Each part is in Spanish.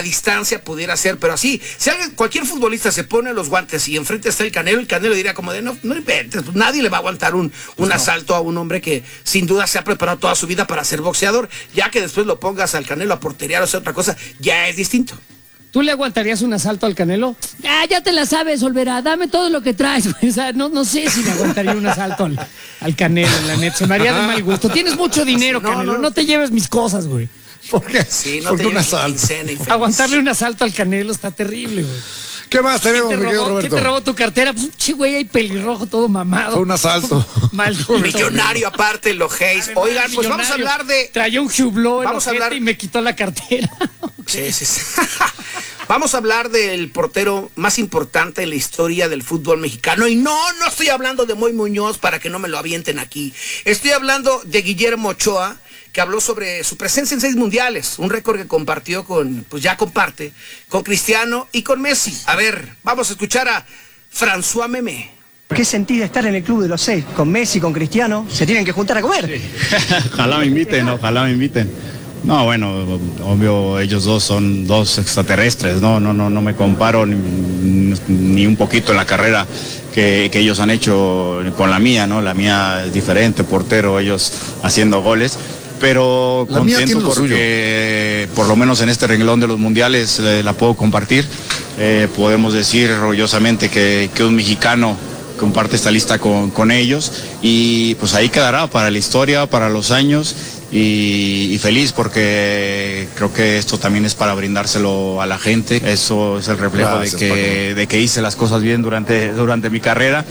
distancia pudiera ser, pero así, si cualquier futbolista se pone los guantes y enfrente está el Canelo diría como de, no inventes, pues nadie le va a aguantar un asalto a un hombre que sin duda se ha preparado toda su vida para ser boxeador, ya que después lo pongas al Canelo a porterear o sea otra cosa, ya es distinto. ¿Tú le aguantarías un asalto al Canelo? Ya te la sabes, Olvera, dame todo lo que traes. O sea, no sé si le aguantaría un asalto al Canelo, la neta. Se me haría de mal gusto. Tienes mucho dinero, Canelo, no te lleves mis cosas, güey. ¿Por qué? Sí, no te un asalto. Aguantarle un asalto al Canelo está terrible, güey. ¿Qué más tenemos, mi querido Roberto? ¿Quién te robó tu cartera? Pues un güey ahí pelirrojo, todo mamado. Fue un asalto. Millonario aparte, lo Hayes. Oigan, pues vamos a hablar de... Traía un Hublot y me quitó la cartera. Sí. Vamos a hablar del portero más importante en la historia del fútbol mexicano. Y no estoy hablando de Moy Muñoz para que no me lo avienten aquí. Estoy hablando de Guillermo Ochoa, que habló sobre su presencia en 6 mundiales, un récord que compartió ya comparte, con Cristiano y con Messi. A ver, vamos a escuchar a François Memé. ¿Qué sentís de estar en el club de los 6? Con Messi, con Cristiano, se tienen que juntar a comer. Sí. Ojalá me inviten. No, bueno, obvio, ellos dos son 2 extraterrestres, no me comparo ni un poquito la carrera que ellos han hecho con la mía, ¿no? La mía es diferente, portero, ellos haciendo goles. Pero contento porque por lo menos en este renglón de los mundiales la puedo compartir. Podemos decir orgullosamente que un mexicano comparte esta lista con ellos y pues ahí quedará para la historia, para los años y feliz porque creo que esto también es para brindárselo a la gente. Eso es el reflejo de que hice las cosas bien durante mi carrera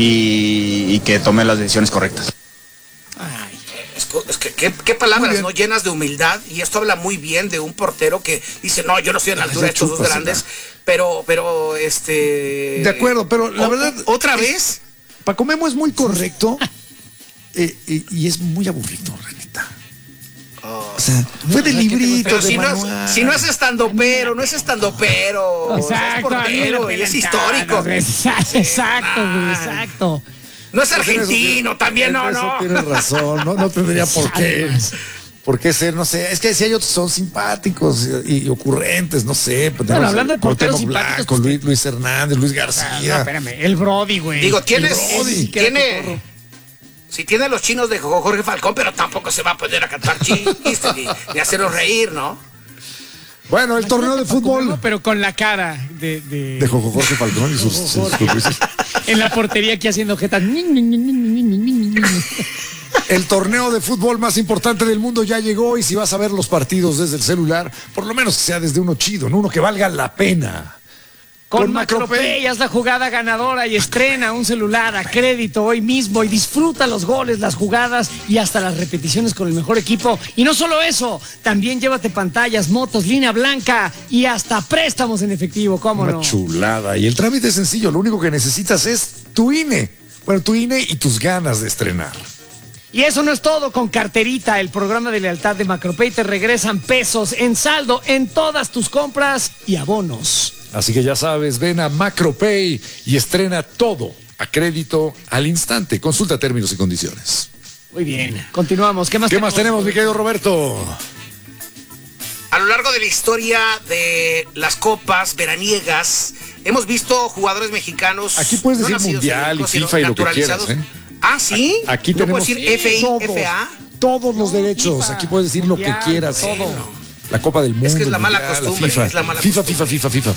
y que tomé las decisiones correctas. Es que qué palabras, ¿no? Llenas de humildad, y esto habla muy bien de un portero que dice, no, yo no estoy a la altura de estos dos grandes, pero de acuerdo, pero la verdad... ¿Otra vez? Paco Memo es muy correcto y es muy aburrido, Renita. O sea, fue de librito, de manual. Si no es estandopero, no es estandopero. Exacto, es portero y es histórico. Exacto. No es argentino, también no. Tienes razón, no tendría por qué. ¿Por qué ser? No sé, es que si hay otros son simpáticos y ocurrentes, no sé. Bueno, hablando de porteros simpáticos, Luis Hernández, Luis García. No, espérame, el Brody, güey. Digo, tiene los chinos de Jorge Falcón, pero tampoco se va a poner a cantar chistes ni hacerlos reír, ¿no? Bueno, el torneo de fútbol. Pero con la cara de Jorge Falcón y sus en la portería aquí haciendo jetas. El torneo de fútbol más importante del mundo ya llegó y si vas a ver los partidos desde el celular, por lo menos que sea desde uno chido, ¿no? Uno que valga la pena. Con Macropay haz la jugada ganadora y estrena un celular a crédito hoy mismo y disfruta los goles, las jugadas y hasta las repeticiones con el mejor equipo. Y no solo eso, también llévate pantallas, motos, línea blanca y hasta préstamos en efectivo, ¿cómo no? Una chulada. Y el trámite es sencillo, lo único que necesitas es tu INE. Bueno, tu INE y tus ganas de estrenar. Y eso no es todo, con Carterita, el programa de lealtad de Macropay, te regresan pesos en saldo en todas tus compras y abonos. Así que ya sabes, ven a Macropay y estrena todo a crédito al instante. Consulta términos y condiciones. Muy bien, continuamos. ¿Qué más tenemos, mi querido Roberto? A lo largo de la historia de las copas veraniegas, hemos visto jugadores mexicanos... Aquí puedes decir mundial y FIFA y lo que quieras, ¿eh? Ah, ¿sí? Aquí ¿No tenemos puedo decir FI, FA? Todos los derechos. FIFA, aquí puedes decir mundial, lo que quieras. Todo. La Copa del Mundo. Es que es la mala costumbre. FIFA.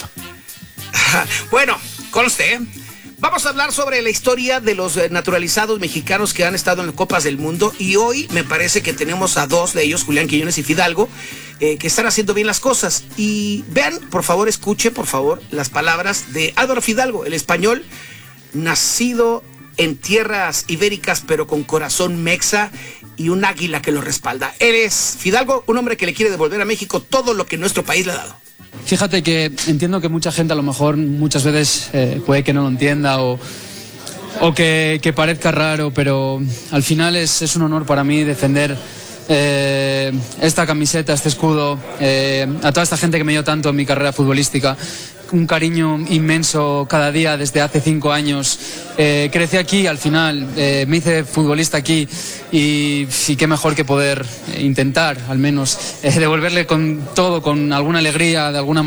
Bueno, conste, vamos a hablar sobre la historia de los naturalizados mexicanos que han estado en las Copas del Mundo. Y hoy me parece que tenemos a 2 de ellos, Julián Quiñones y Fidalgo, que están haciendo bien las cosas. Y vean, por favor, escuchen, por favor, las palabras de Álvaro Fidalgo, el español, nacido en tierras ibéricas, pero con corazón mexa y un águila que lo respalda. Él es Fidalgo, un hombre que le quiere devolver a México todo lo que nuestro país le ha dado. Fíjate que entiendo que mucha gente a lo mejor muchas veces puede que no lo entienda o que parezca raro, pero al final es un honor para mí defender esta camiseta, este escudo, a toda esta gente que me dio tanto en mi carrera futbolística. Un cariño inmenso cada día desde hace 5 años. Crecí aquí, al final me hice futbolista aquí y qué mejor que poder intentar al menos devolverle con todo, con alguna alegría, de alguna manera.